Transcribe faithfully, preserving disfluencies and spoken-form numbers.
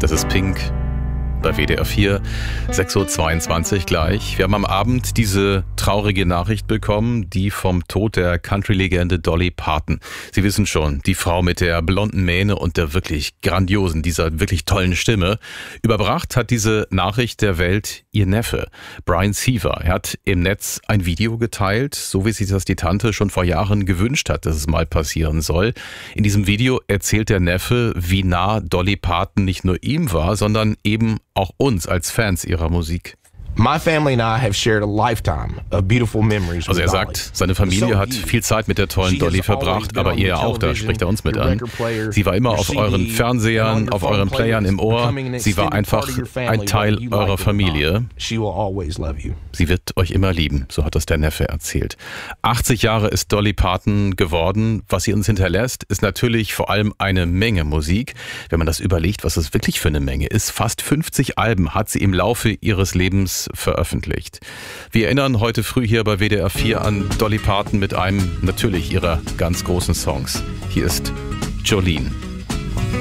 Das ist Pink bei W D R vier, sechs Uhr zweiundzwanzig gleich. Wir haben am Abend diese traurige Nachricht bekommen, die vom Tod der Country-Legende Dolly Parton. Sie wissen schon, die Frau mit der blonden Mähne und der wirklich grandiosen, dieser wirklich tollen Stimme. Überbracht hat diese Nachricht der Welt ihr Neffe, Brian Seaver. Er hat im Netz ein Video geteilt, so wie sich das die Tante schon vor Jahren gewünscht hat, dass es mal passieren soll. In diesem Video erzählt der Neffe, wie nah Dolly Parton nicht nur ihm war, sondern eben auch uns als Fans ihrer Musik. My family and I have shared a lifetime of beautiful memories. Also er sagt, seine Familie hat viel Zeit mit der tollen Dolly verbracht, aber ihr auch, da spricht er uns mit an. Sie war immer auf euren Fernsehern, auf euren Playern im Ohr. Sie war einfach ein Teil eurer Familie. Sie wird euch immer lieben, so hat das der Neffe erzählt. achtzig Jahre ist Dolly Parton geworden. Was sie uns hinterlässt, ist natürlich vor allem eine Menge Musik. Wenn man das überlegt, was es wirklich für eine Menge ist, fast fünfzig Alben hat sie im Laufe ihres Lebens veröffentlicht. Wir erinnern heute früh hier bei W D R vier an Dolly Parton mit einem natürlich ihrer ganz großen Songs. Hier ist Jolene.